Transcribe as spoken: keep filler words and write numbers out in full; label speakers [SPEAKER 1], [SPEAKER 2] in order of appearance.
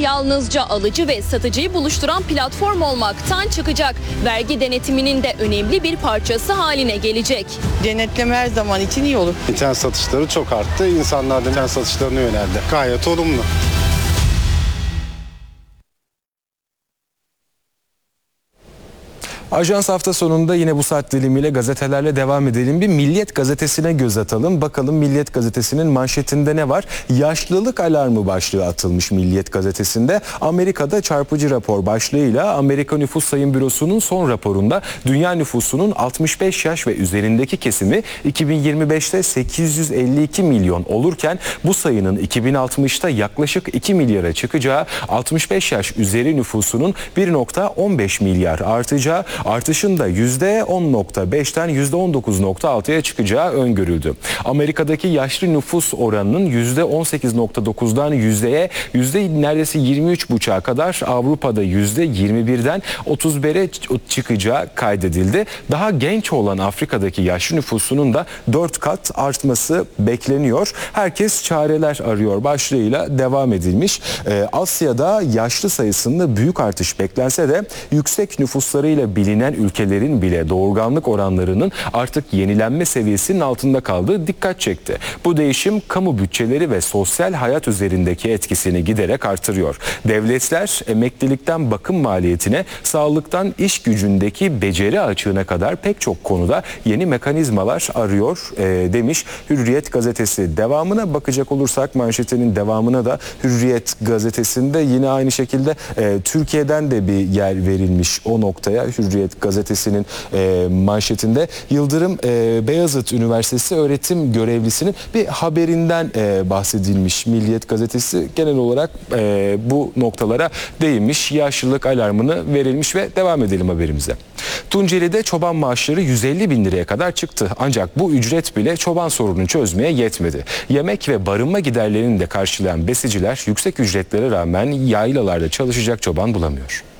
[SPEAKER 1] yalnızca alıcı ve satıcıyı buluşturan platform olmaktan çıkacak. Vergi denetiminin de önemli bir parçası haline gelecek.
[SPEAKER 2] Denetleme her zaman için iyi olur.
[SPEAKER 3] İnternet satışları çok arttı. İnsanlar da internet satışlarına yöneldi. Gayet olumlu.
[SPEAKER 4] Ajans hafta sonunda yine bu saat dilimiyle gazetelerle devam edelim. Bir Milliyet gazetesine göz atalım. Bakalım Milliyet gazetesinin manşetinde ne var? Yaşlılık alarmı başlığı atılmış Milliyet gazetesinde. Amerika'da çarpıcı rapor başlığıyla Amerika Nüfus Sayım Bürosu'nun son raporunda dünya nüfusunun altmış beş yaş ve üzerindeki kesimi iki bin yirmi beşte sekiz yüz elli iki milyon olurken bu sayının iki bin altmışta yaklaşık iki milyara çıkacağı, altmış beş yaş üzeri nüfusunun bir nokta on beş milyar artacağı, artışın da yüzde on nokta beşten yüzde on dokuz nokta altıya çıkacağı öngörüldü. Amerika'daki yaşlı nüfus oranının yüzde on sekiz nokta dokuzdan yüzdeye yüzde neredeyse yirmi üç buçuğa kadar, Avrupa'da yüzde yirmi birden otuz bire çıkacağı kaydedildi. Daha genç olan Afrika'daki yaşlı nüfusunun da dört kat artması bekleniyor. Herkes çareler arıyor başlığıyla devam edilmiş. Ee, Asya'da yaşlı sayısında büyük artış beklense de yüksek nüfuslarıyla bilinen ülkelerin bile doğurganlık oranlarının artık yenilenme seviyesinin altında kaldığı dikkat çekti. Bu değişim kamu bütçeleri ve sosyal hayat üzerindeki etkisini giderek artırıyor. Devletler emeklilikten bakım maliyetine, sağlıktan iş gücündeki beceri açığına kadar pek çok konuda yeni mekanizmalar arıyor e, demiş Hürriyet gazetesi. Devamına bakacak olursak manşetinin devamına da Hürriyet gazetesinde yine aynı şekilde e, Türkiye'den de bir yer verilmiş o noktaya. Hürriyet gazetesinin e, manşetinde Yıldırım e, Beyazıt Üniversitesi öğretim görevlisinin bir haberinden e, bahsedilmiş. Milliyet gazetesi genel olarak e, bu noktalara değinmiş. Yaşlılık alarmını verilmiş ve devam edelim haberimize. Tunceli'de çoban maaşları yüz elli bin liraya kadar çıktı. Ancak bu ücret bile çoban sorununu çözmeye yetmedi. Yemek ve barınma giderlerini de karşılayan besiciler yüksek ücretlere rağmen yaylalarda çalışacak çoban bulamıyor.